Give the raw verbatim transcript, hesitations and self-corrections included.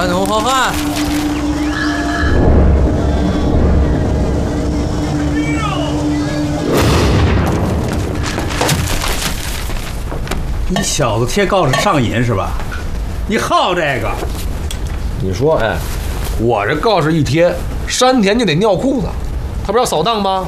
传统好汉。你小子贴告示上瘾是吧？你好这个？ 你说，哎，我这告示一贴，山田就得尿裤子，他不是要扫荡吗？